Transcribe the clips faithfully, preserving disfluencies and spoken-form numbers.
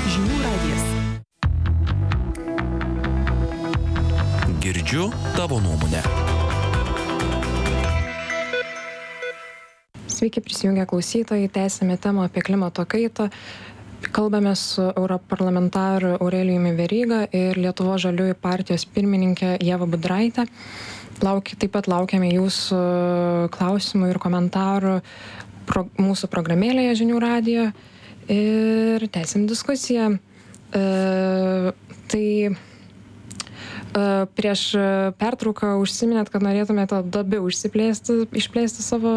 Žinių radijas. Girdžiu tavo nuomonę. Sveiki prisijungę klausytojai, tęsime temą apie klimato kaitą. Kalbame su europarlamentaru Aurelijumi Veryga ir Lietuvos žaliųjų partijos pirmininkė Ieva Budraitė. Laukia, taip pat laukiame jūsų klausimų ir komentarų pro, mūsų programėlėje Žinių radijo ir tęsim diskusiją. E, tai e, prieš pertrauką užsiminėt, kad norėtumėte labiau išsiplėsti, išplėsti savo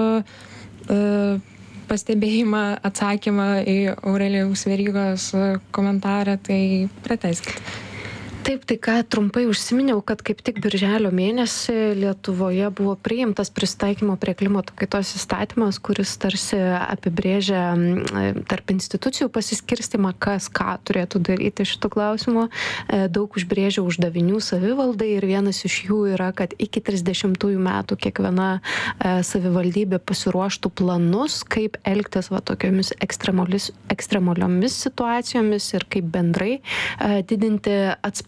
e, pastebėjimą, atsakymą į Aurelijaus Verygos komentarą, tai pratęskite. Taip, tai ką trumpai užsiminiau, kad kaip tik birželio mėnesį Lietuvoje buvo priimtas prisitaikymo prie klimato kaitos įstatymas, kuris tarsi apibrėžia tarp institucijų pasiskirstimą, kas ką turėtų daryti šitų klausimų. Daug užbrėžia uždavinių savivaldai ir vienas iš jų yra, kad iki trisdešimtųjų metų kiekviena savivaldybė pasiruoštų planus, kaip elgtis va tokiomis ekstremaliomis situacijomis ir kaip bendrai didinti atsparumą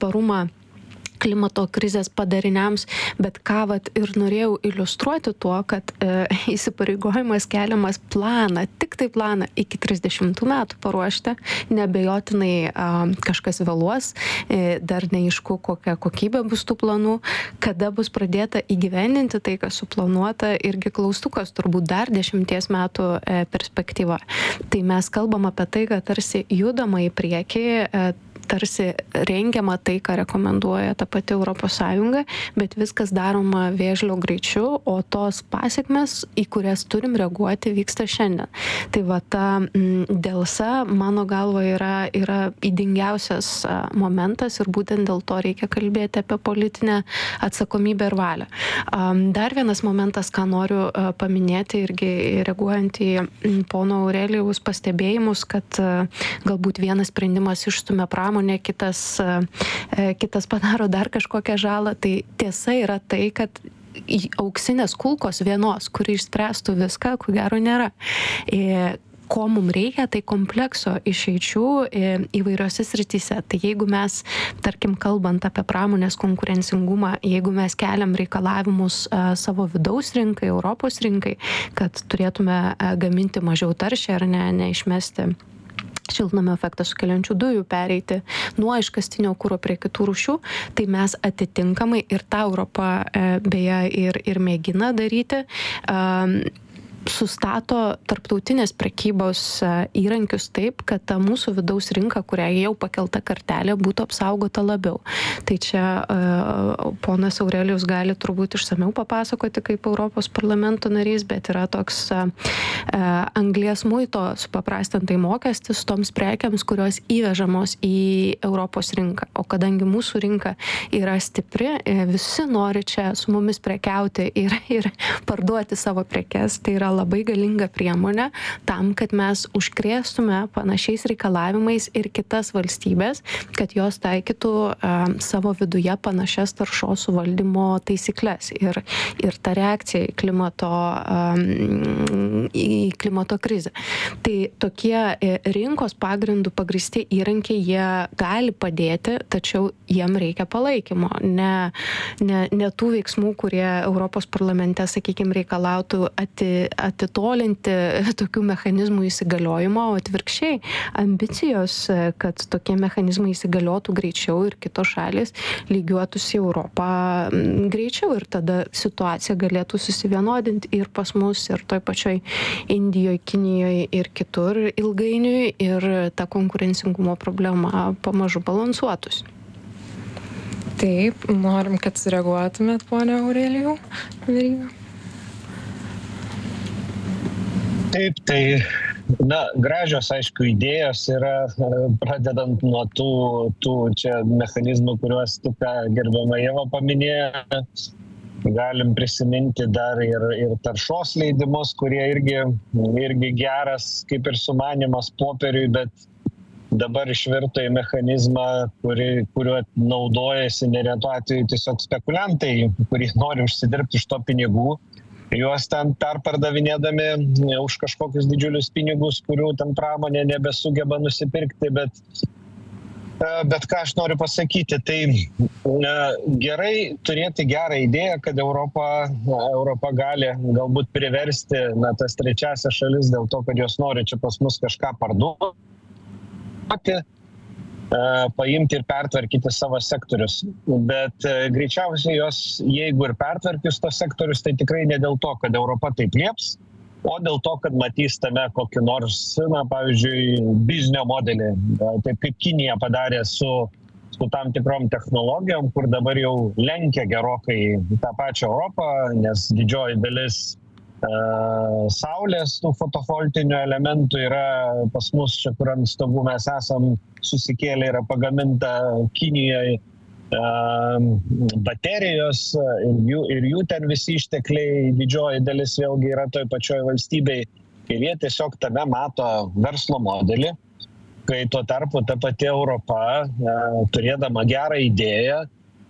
klimato krizės padariniams, bet ką vat ir norėjau iliustruoti tuo, kad e, įsipareigojimas keliamas planą, tik tai planą iki trisdešimtų metų paruošti, neabejotinai e, kažkas vėluos, e, dar neaišku, kokia kokybė bus tų planų, kada bus pradėta įgyvendinti tai, kas suplanuota, irgi klaustukas turbūt dar dešimties metų e, perspektyva. Tai mes kalbam apie tai, kad tarsi judama į priekį, e, tarsi rengiama tai, ką rekomenduoja ta pati Europos Sąjunga, bet viskas daroma vėžlio greičiu, o tos pasiekmes, į kurias turim reaguoti, vyksta šiandien. Tai va ta dėlsa, mano galva, yra, yra ydingiausias momentas ir būtent dėl to reikia kalbėti apie politinę atsakomybę ir valią. Dar vienas momentas, ką noriu paminėti, irgi reaguojant į pono Aurelijaus pastebėjimus, kad galbūt vienas sprendimas išstumia pramonę, kitas, kitas padaro dar kažkokią žalą, tai tiesa yra tai, kad auksinės kulkos vienos, kuri išspręstų viską, ko gero nėra. Ir ko mums reikia, tai komplekso išeičių įvairiose srityse. Tai jeigu mes, tarkim, kalbant apie pramonės konkurencingumą, jeigu mes keliam reikalavimus savo vidaus rinkai, Europos rinkai, kad turėtume gaminti mažiau taršę ar ne, neišmesti šiltnamio efektą sukeliančių dujų, pereiti nuo iškastinio kuro prie kitų rūšių, tai mes atitinkamai ir tą Europą beje ir, ir mėgina daryti, sustato tarptautinės prekybos įrankius taip, kad ta mūsų vidaus rinka, kurią jau pakelta kartelė, būtų apsaugota labiau. Tai čia uh, ponas Aurelijus gali turbūt išsamiau papasakoti kaip Europos parlamento narys, bet yra toks uh, anglies muito supaprastintai mokestis toms prekiams, kurios įvežamos į Europos rinką. O kadangi mūsų rinka yra stipri, visi nori čia su mumis prekiauti ir, ir parduoti savo prekes, tai yra labai galinga priemonė tam, kad mes užkrėstume panašiais reikalavimais ir kitas valstybės, kad jos taikytų uh, savo viduje panašias taršos suvaldymo taisyklės ir, ir ta reakcija į klimato, um, į klimato krizę. Tai tokie rinkos pagrindų pagrįsti įrankiai, jie gali padėti, tačiau jiem reikia palaikymo. Ne, ne, ne tų veiksmų, kurie Europos parlamente, sakykime, reikalautų ati, atitolinti tokių mechanizmų įsigaliojimo, o atvirkščiai ambicijos, kad tokie mechanizmai įsigaliotų greičiau ir kitos šalis lygiuotųsi į Europą greičiau ir tada situacija galėtų susivienodinti ir pas mus, ir toj pačioj Indijoje, Kinijoje ir kitur ilgainiui ir ta konkurencingumo problema pamažu balansuotųsi. Taip, norim, kad sureaguotumėt, ponia Aurelijau Veryga. Taip, tai, na, gražios, aišku, idėjos yra, pradedant nuo tų, tų čia mechanizmų, kuriuos tik gerbiama Ieva paminėjo. Galim prisiminti dar ir, ir taršos leidimus, kurie irgi, irgi geras, kaip ir sumanimas popieriui, bet dabar išvirto į mechanizmą, kuri, kuriuo naudojasi neretu atveju tiesiog spekuliantai, kurie nori užsidirbti iš to pinigų. juos ten perpardavinėdami už kažkokius didžiulius pinigus, kurių ten pramonė nebesugeba nusipirkti, bet Bet ką aš noriu pasakyti, tai gerai turėti gerą idėją, kad Europa, Europa gali galbūt priversti na, tas trečiasias šalis dėl to, kad jos nori čia pas mus kažką parduoti, paimti ir pertvarkyti savo sektorius. Bet greičiausiai jos, jeigu ir pertvarkius tos sektorius, tai tikrai ne dėl to, kad Europa taip lieps, o dėl to, kad matys tame kokį nors, na, pavyzdžiui, biznio modelį, taip kaip Kinija padarė su, su tam tikrom technologijom, kur dabar jau lenkia gerokai tą pačią Europą, nes didžioji dalis uh, saulės tų fotovoltinių elementų yra pas mus, čia kur ant stogų mes esam susikėlę, yra pagaminta Kinijoje. Baterijos ir jų, ir jų ten visi ištekliai, didžioji dalis vėlgi yra toj pačioj valstybei ir jie tiesiog tame mato verslo modelį, kai tuo tarpu ta pati Europa, turėdama gerą idėją,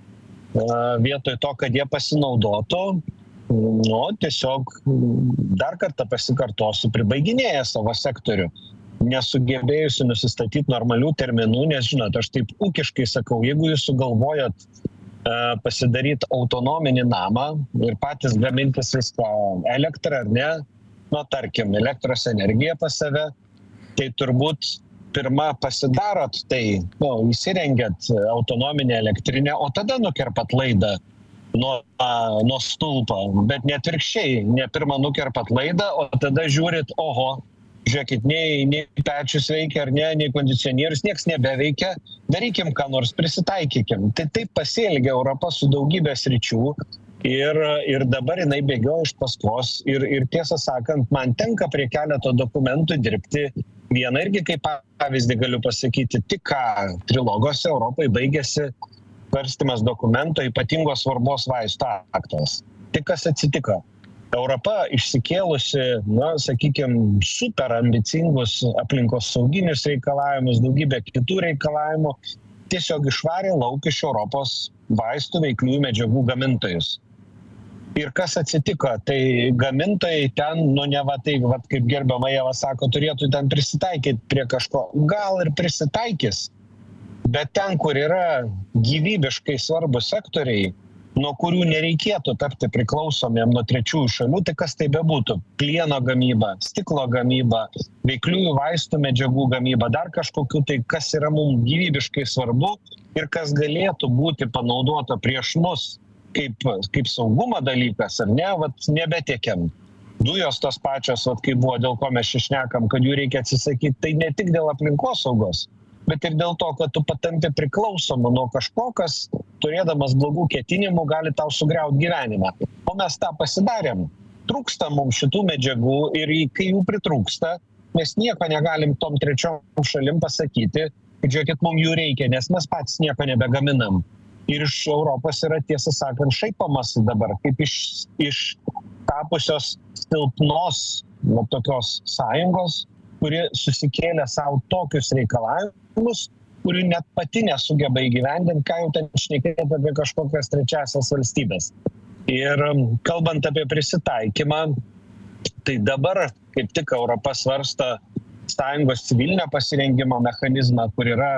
vietoj to, kad jie pasinaudotų, nu, tiesiog dar kartą pasikartosiu, pribaiginėja savo sektorių, nesugebėjusi nusistatyti normalių terminų, nes, žinot, aš taip ūkiškai sakau, jeigu jūs sugalvojat uh, pasidaryti autonominį namą ir patys gamintis viską elektrą ar ne, nu, tarkim, elektros energiją pas save, tai turbūt pirmą pasidarot, tai nu, įsirengiat autonominę elektrinę, o tada nukerpat laidą nuo, uh, nuo stulpo, bet netvirkščiai, ne pirmą nukerpat laidą, o tada žiūrit, oho, žiūrėkit, nei, nei pečius veikia ar ne, nei kondicionierius, nieks nebeveikia, darykim ką nors, prisitaikykim. Tai taip pasielgia Europa su daugybė sričių ir, ir dabar jinai bėgioja iš paskos ir, ir tiesą sakant, man tenka prie keleto dokumentų dirbti. Vieną irgi kaip pavyzdį galiu pasakyti, tik ką trilogose Europai baigėsi svarstymas dokumento ypatingos svarbos vaistų aktas. Tik kas atsitiko? Europa išsikėlusi, na, sakykime, super ambicingus aplinkos sauginius reikalavimus, daugybę kitų reikalavimų, tiesiog išvarė lauk iš Europos vaistų veikliųjų medžiagų gamintojus. Ir kas atsitiko? Tai gamintojai ten, nu ne va tai, va, kaip gerbiama Ieva sako, turėtų ten prisitaikyti prie kažko. Gal ir prisitaikys, bet ten, kur yra gyvybiškai svarbus sektoriai, nuo kurių nereikėtų tapti priklausomiem nuo trečiųjų šalių, tai kas tai bebūtų? Plieno gamyba, stiklo gamyba, veikliųjų vaistų medžiagų gamyba, dar kažkokiu tai, kas yra mums gyvybiškai svarbu ir kas galėtų būti panaudota prieš mus kaip, kaip saugumo dalykas, ar ne, vat nebetiekiam. Dujos tos pačios, vat kaip buvo, dėl ko mes išnekam, kad jų reikia atsisakyti, tai ne tik dėl aplinkosaugos, bet ir dėl to, kad tu patampi priklausomą nuo kažko, kas turėdamas blogų ketinimų gali tau sugriauti gyvenimą. O mes tą pasidarėm. Trūksta mums šitų medžiagų ir kai jų pritrūksta, mes nieko negalim tom trečiom šalim pasakyti, kad žiūrėkit, mums jų reikia, nes mes patys nieko nebegaminam. Ir iš Europos yra, tiesą sakant, šaipamasi dabar, kaip iš, iš tapusios silpnos nu, tokios sąjungos, kuri susikėlė savo tokius reikalavimus, kurių net pati nesugeba įgyvendinti, ką jau ten šnekėti apie kažkokias trečiasias valstybės. Ir kalbant apie prisitaikymą, tai dabar kaip tik Europa svarsto sąjungos civilinio pasirengimo mechanizmą, kur yra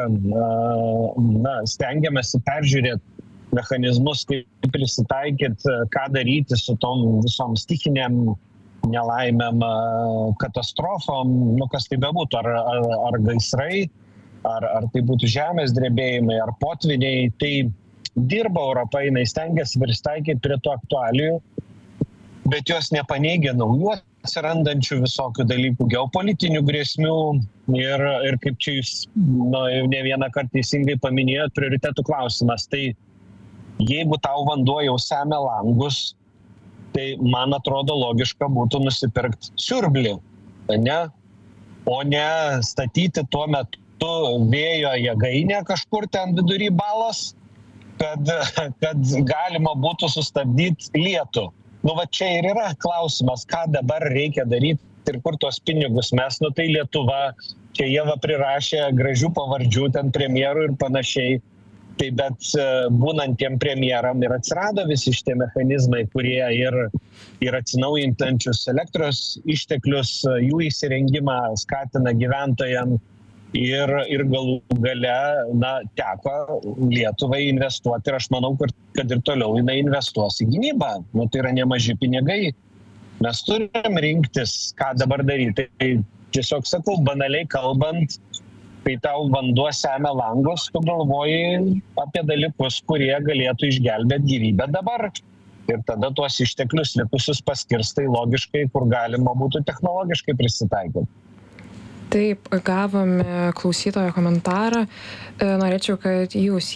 na, stengiamasi peržiūrėti mechanizmus, kaip prisitaikyti, ką daryti su tom visom stichinėm nelaimėm, katastrofom, nu kas tai bebūtų, ar, ar, ar gaisrai, ar, ar tai būtų žemės drebėjimai, ar potviniai, tai dirba Europa, jinai stengiasi prisitaikyti prie tų aktualijų, bet jos nepaneigia naujų atsirandančių visokių dalykų, geopolitinių grėsmių ir, ir kaip čia jūs nu, ne vieną kartą teisingai paminėjot, prioritetų klausimas. Tai jeigu tau vanduo jau semia langus, tai man atrodo logiška būtų nusipirkti siurblį, ne? O ne statyti tuo metu vėjo jėgainę kažkur ten vidury balos, kad, kad galima būtų sustabdyti lietų. Nu va čia ir yra klausimas, ką dabar reikia daryti ir kur tos pinigus mes, nu tai Lietuva, čia Ieva prirašė gražių pavardžių ten premjerų ir panašiai. Tai bet būnant tiem premjeram ir atsirado visi šitie mechanizmai, kurie ir, ir atsinaujintančius elektros išteklius, jų įsirengimą skatina gyventojams ir, ir galų gale, na, teko Lietuvai investuoti ir aš manau, kad ir toliau jinai investuos į gynybą. Nu, tai yra nemaži pinigai. Mes turim rinktis, ką dabar daryti. Tai tiesiog sakau, banaliai kalbant, kai tau vanduo semia langus, tu galvoji apie dalykus, kurie galėtų išgelbėti gyvybę dabar. Ir tada tuos išteklius likusius paskirstai logiškai, kur galima būtų technologiškai prisitaikyti. Taip, gavome klausytojo komentarą. Norėčiau, kad jūs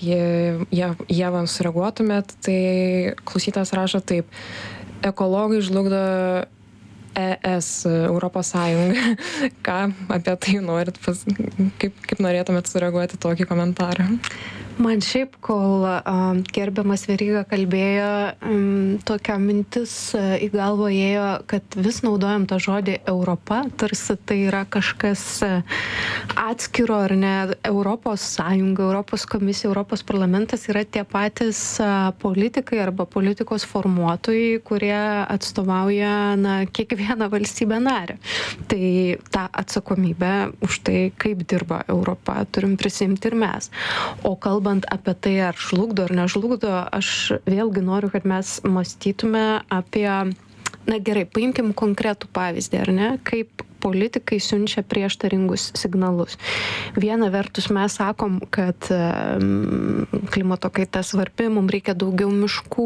Ieva sureaguotumėt. Tai klausytojas rašo taip. Ekologai žlugdo E S, Europos Sąjungą. Ką apie tai norit, pas, kaip, kaip norėtumėt sureaguoti tokį komentarą? Man šiaip, kol uh, gerbiamas Veryga kalbėjo, um, tokia mintis uh, į galvą ėjo, kad vis naudojam tą žodį Europa, tarsi tai yra kažkas uh, atskiro, ar ne, Europos Sąjunga, Europos komisija, Europos parlamentas yra tie patys uh, politikai arba politikos formuotojai, kurie atstovauja, na, kiekvieną valstybę narę. Tai tą atsakomybę už tai, kaip dirba Europa, turim prisimti ir mes. O kalbant Kalbant apie tai, ar žlugdo ar nežlugdo, aš vėlgi noriu, kad mes mąstytume apie, na gerai, paimkim konkretų pavyzdį, ar ne, kaip politikai siunčia prieštaringus signalus. Viena vertus mes sakom, kad um, klimato kaita svarbi, mums reikia daugiau miškų,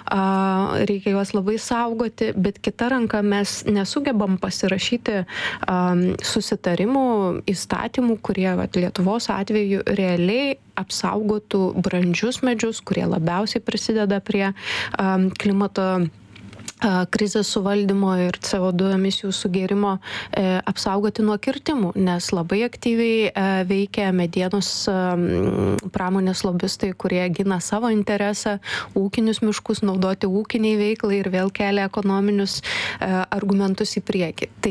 uh, reikia juos labai saugoti, bet kita ranka mes nesugebam pasirašyti um, susitarimų, įstatymų, kurie vat, Lietuvos atveju realiai apsaugotų brandžius medžius, kurie labiausiai prisideda prie um, klimato krizės suvaldymo ir C O du emisijų sugėrimo e, apsaugoti nuo kirtimų, nes labai aktyviai e, veikia medienos e, pramonės lobistai, kurie gina savo interesą, ūkinius miškus naudoti ūkiniai veiklai ir vėl kelia ekonominius e, argumentus į priekį. Tai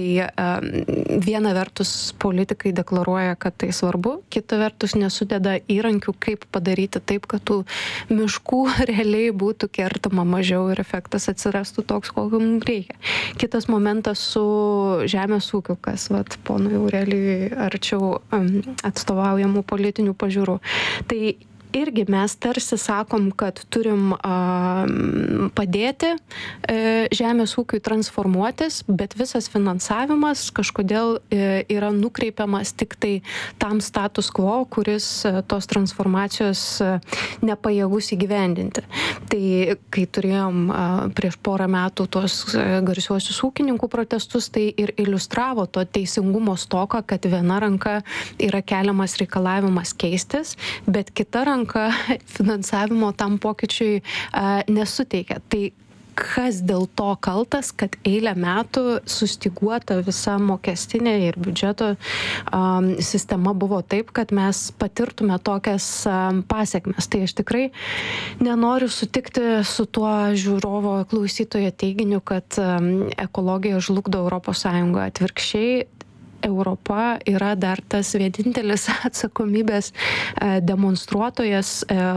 e, viena vertus politikai deklaruoja, kad tai svarbu, kita vertus nesudeda įrankių, kaip padaryti taip, kad tų miškų realiai būtų kertama mažiau ir efektas atsirastų to, toks, kokio mums reikia. Kitas momentas su žemės ūkiu, kas vat, ponui Aurelijui arčiau um, atstovaujamų politinių pažiūrų. Tai irgi mes tarsi sakom, kad turim a, padėti e, žemės ūkiui transformuotis, bet visas finansavimas kažkodėl e, yra nukreipiamas tik tai tam status quo, kuris e, tos transformacijos e, nepajėgus įgyvendinti. Tai kai turėjom a, prieš porą metų tos e, garsiuosius ūkininkų protestus, tai ir iliustravo to teisingumo stoką, kad viena ranka yra keliamas reikalavimas keistis, bet kita ranka finansavimo tam pokyčiui a, nesuteikia. Tai kas dėl to kaltas, kad eilę metų sustiguota visa mokestinė ir biudžeto um, sistema buvo taip, kad mes patirtume tokias um, pasiekmes. Tai aš tikrai nenoriu sutikti su tuo žiūrovo klausytojo teiginiu, kad um, ekologija žlugdo Europos Sąjungą. Atvirkščiai, Europa yra dar tas vienintelis atsakomybės demonstruotojas,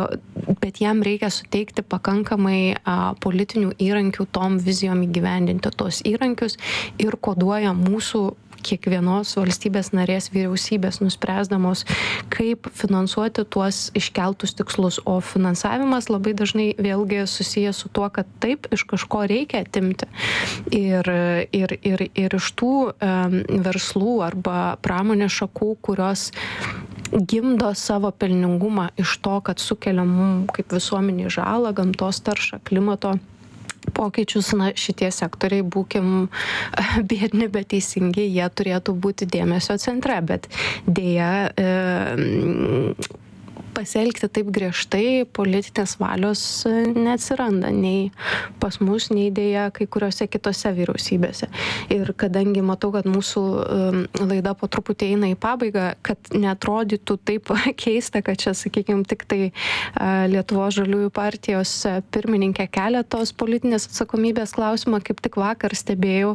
bet jam reikia suteikti pakankamai politinių įrankių tom vizijom įgyvendinti tos įrankius ir koduoja mūsų kiekvienos valstybės narės vyriausybės nuspręsdamos, kaip finansuoti tuos iškeltus tikslus. O finansavimas labai dažnai vėlgi susijęs su tuo, kad taip iš kažko reikia atimti. Ir, ir, ir, ir iš tų um, verslų arba pramonės šakų, kurios gimdo savo pelningumą iš to, kad sukelia mum kaip visuomenį žalą, gamtos taršą, klimato pokyčius, na, šitie sektoriai, būkim biedni, bet teisingi, jie turėtų būti dėmesio centre, bet dėja e, pasielgti taip griežtai politinės valios neatsiranda nei pas mus, nei dėja kai kuriuose kitose vyriausybėse. Ir kadangi matau, kad mūsų laida po truputį eina į pabaigą, kad neatrodytų taip keista, kad čia, sakykime, tik tai Lietuvos žaliųjų partijos pirmininkė kelia tos politinės atsakomybės klausimą, kaip tik vakar stebėjau,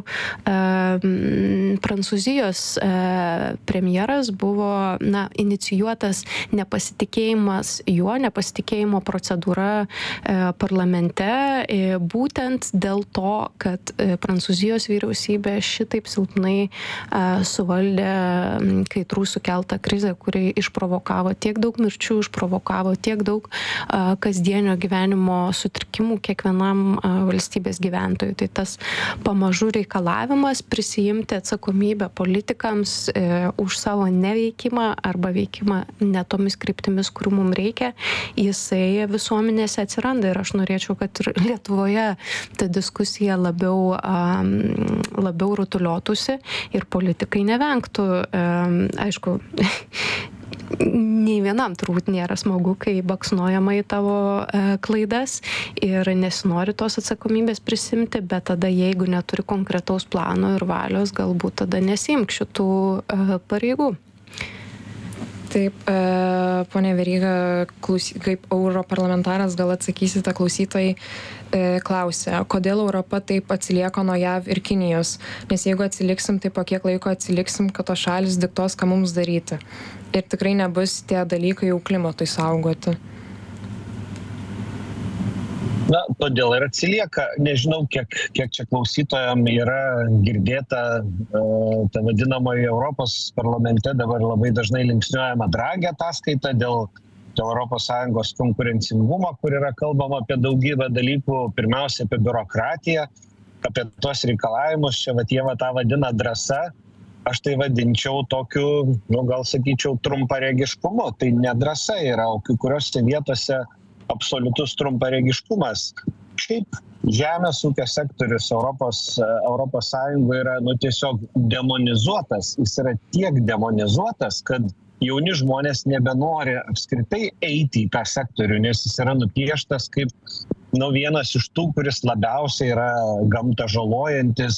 Prancūzijos premjeras buvo, na, inicijuotas nepasitikėjimo nepasitikėjimas juo, nepasitikėjimo procedūra parlamente, būtent dėl to, kad Prancūzijos vyriausybė šitaip silpnai suvaldė kaitrų sukeltą krizę, kuri išprovokavo tiek daug mirčių, išprovokavo tiek daug kasdienio gyvenimo sutrikimų kiekvienam valstybės gyventojui. Tai tas pamažu reikalavimas prisijimti atsakomybę politikams e, už savo neveikimą arba veikimą ne tomis kryptimis, kurių mums reikia, jisai visuomenėse atsiranda ir aš norėčiau, kad ir Lietuvoje ta diskusija labiau, um, labiau rutuliotųsi ir politikai nevengtų. Um, aišku, nei vienam turbūt nėra smagu, kai baksnojama į tavo e, klaidas ir nesinori tos atsakomybės prisimti, bet tada jeigu neturi konkretaus plano ir valios, galbūt tada nesiimk šitų e, pareigų. Taip, e, ponė Veryga, klausy, kaip europarlamentaras gal atsakysite, klausytojai e, klausė, kodėl Europa taip atsilieka nuo J A V ir Kinijos, nes jeigu atsiliksim, tai po kiek laiko atsiliksim, kad tos šalis diktos, ką mums daryti. Ir tikrai nebus tie dalykai jau klimatui saugoti. Na, todėl ir atsilieka. Nežinau, kiek, kiek čia klausytojam yra girdėta uh, ta vadinamoji Europos parlamente dabar labai dažnai linksniuojama Draghi ataskaita dėl, dėl Europos Sąjungos konkurencingumo, kur yra kalbama apie daugybę dalykų, pirmiausia apie biurokratiją, apie tos reikalavimus, čia vat jie va tą vadina drąsa. Aš tai vadinčiau tokiu, nu, gal sakyčiau, trumparegiškumu. Tai nedrąsa yra, o kai kuriuose vietose absoliutus trumparegiškumas. Šiaip žemės ūkio sektorius Europos, Europos Sąjungoje yra nu, tiesiog demonizuotas. Jis yra tiek demonizuotas, kad jauni žmonės nebenori apskritai eiti į tą sektorių, nes jis yra nupieštas kaip nu, vienas iš tų, kuris labiausiai yra gamtą žalojantis,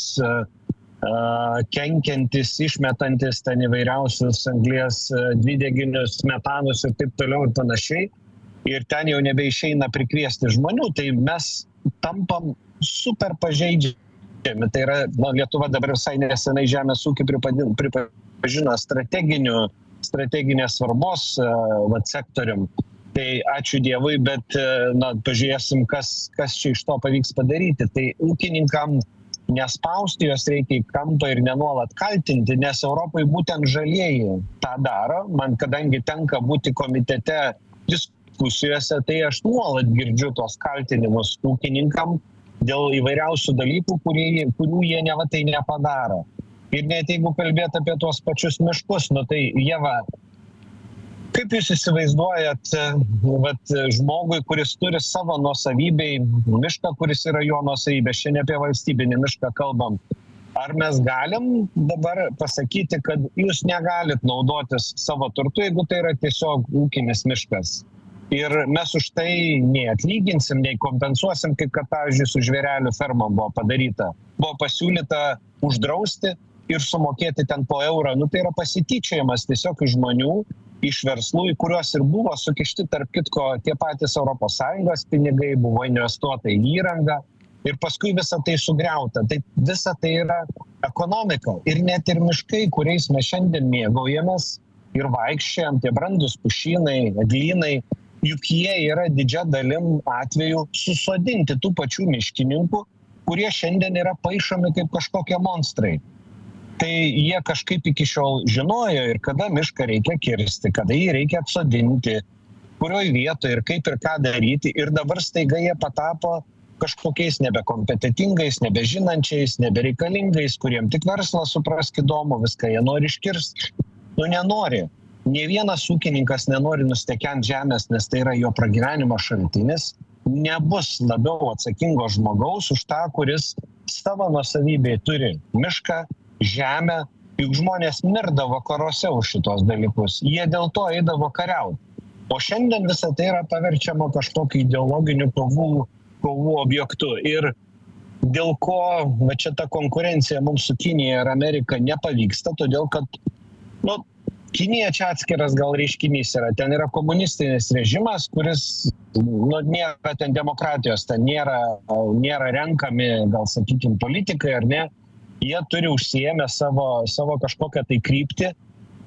kenkiantis, išmetantis ten įvairiausius anglies dvideginius, metanus ir taip toliau ir panašiai. Ir ten jau nebeišeina prikviesti žmonių, tai mes tampam super pažeidžiami. Tai yra, na, Lietuva dabar visai nesenai žemės ūkį pripažino strateginiu, strateginės svarbos va, sektorium. Tai ačiū Dievui, bet na, pažiūrėsim, kas, kas čia iš to pavyks padaryti. Tai ūkininkam nespausti jos reikia į kampą ir nenuolat kaltinti, nes Europai būtent žalieji tą daro. Man kadangi tenka būti komitete diskusijose, tai aš nuolat girdžiu tos kaltinimus ūkininkam dėl įvairiausių dalykų, kurie, kurių jie neva tai nepadaro. Ir net jeigu kalbėt apie tuos pačius miškus, nu tai Ieva, kaip jūs įsivaizduojat vat, žmogui, kuris turi savo nuosavybei mišką, kuris yra jo nuosavybė, šiandien apie valstybinį mišką kalbam, ar mes galim dabar pasakyti, kad jūs negalit naudotis savo turtu, jeigu tai yra tiesiog ūkinis miškas? Ir mes už tai nei atlyginsim, nei kompensuosim, kaip kad, pavyzdžiui, su žvėrelių ferma buvo padaryta. Buvo pasiūlyta uždrausti ir sumokėti ten po eurą. Nu, tai yra pasityčiojimas tiesiog iš žmonių, iš verslų, į kuriuos ir buvo sukišti, tarp kitko, tie patys Europos Sąjungos pinigai, buvo investuota į įrangą ir paskui visa tai sugriauta. Tai visa tai yra ekonomika. Ir net ir miškai, kuriais mes šiandien mėgaujamės ir vaikščiam, tie brandus pušynai, eglynai, juk jie yra didžia dalim atvejų susodinti tų pačių miškininkų, kurie šiandien yra paišomi kaip kažkokie monstrai. Tai jie kažkaip iki šiol žinojo ir kada mišką reikia kirsti, kada jį reikia atsodinti, kurioje vietoje ir kaip ir ką daryti. Ir dabar staiga jie patapo kažkokiais nebekompetitingais, nebežinančiais, nebereikalingais, kuriem tik verslas suprask įdomu, viską jie nori iškirsti. Nu nenori. Nė vienas ūkininkas nenori nustekenti žemės, nes tai yra jo pragyvenimo šaltinis. Nebus labiau atsakingo žmogaus už tą, kuris savo nuosavybėje turi mišką, žemę, juk žmonės mirdavo karuose už šitos dalykus. Jie dėl to eidavo kariauti. O šiandien visą tai yra paverčiama kažkokiu ideologiniu kovų, kovų objektu. Ir dėl ko va, čia ta konkurencija mums su Kinija ir Amerika nepavyksta, todėl kad nu, Kinija čia atskiras gal reiškinys yra. Ten yra komunistinis režimas, kuris nu, nėra ten demokratijos, ten nėra, nėra renkami, gal sakykime, politikai ar ne. Jie turi užsiėmę savo, savo kažkokią tai kryptį,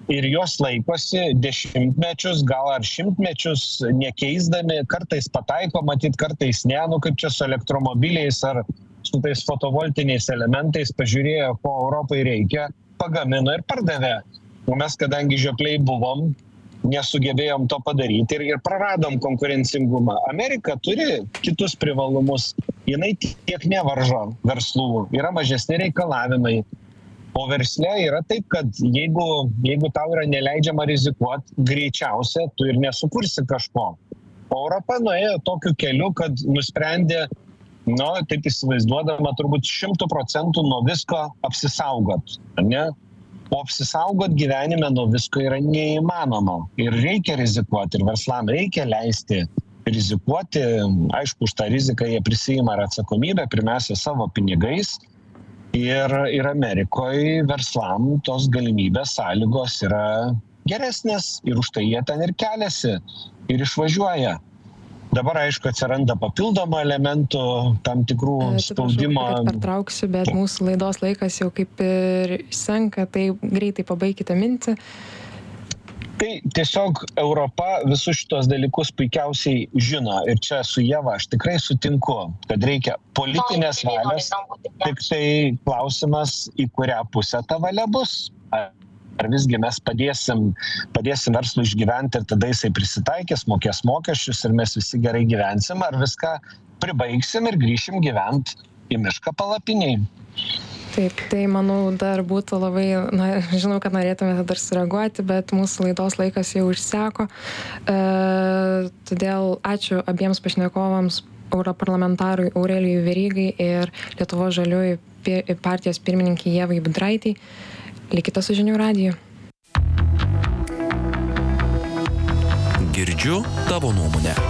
ir jos laikosi dešimtmečius, gal ar šimtmečius nekeisdami, kartais pataiko, matyt, kartais ne, nu kaip čia su elektromobiliais ar su tais fotovoltiniais elementais, pažiūrėjo, ko Europai reikia, pagamino ir pardavė. O mes, kadangi žiopliai buvom, nesugebėjom to padaryti ir, ir praradom konkurencingumą. Amerika turi kitus privalumus, jinai tiek nevaržo verslų, yra mažesni reikalavimai. O versle yra taip, kad jeigu, jeigu tau yra neleidžiama rizikuoti, greičiausia tu ir nesukursi kažko. O Europa nuėjo tokiu keliu, kad nusprendė, nu, taip įsivaizduodama, turbūt šimtų procentų nuo visko apsisaugot, ne? O apsisaugot gyvenime nuo visko yra neįmanoma. Ir reikia rizikuoti, ir verslam reikia leisti rizikuoti. Aišku, už tą riziką jie prisijima ir atsakomybę, pirmiausia, savo pinigais. Ir, ir Amerikoje verslam tos galimybės sąlygos yra geresnės ir už tai jie ten ir keliasi ir išvažiuoja. Dabar, aišku, atsiranda papildomų elementų, tam tikrų spaudimo. Atsiprašau, kad pertrauksiu, bet mūsų laidos laikas jau kaip ir senka, tai greitai pabaikite mintį. Tai tiesiog Europa visus šitos dalykus puikiausiai žino ir čia su Ieva aš tikrai sutinku, kad reikia politinės valios, tik tai klausimas, į kurią pusę ta valia bus. Ar visgi mes padėsim, padėsim verslui išgyventi ir tada jisai prisitaikys, mokės mokesčius ir mes visi gerai gyvensim, ar viską pribaigsim ir grįšim gyventi į mišką palapiniai. Taip, tai manau dar būtų labai, na, žinau, kad norėtumėte dar sureaguoti, bet mūsų laidos laikas jau išseko. E, todėl ačiū abiems pašnekovams, europarlamentarui Aurelijui Verygai ir Lietuvos žaliųjų partijos pirmininkai Ievai Budraitei. Likite su Žinių radiju. Girdžiu tavo nuomonę.